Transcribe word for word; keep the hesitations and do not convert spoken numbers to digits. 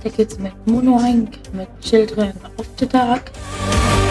weiter geht's mit Mono Hank mit Children of the Dark.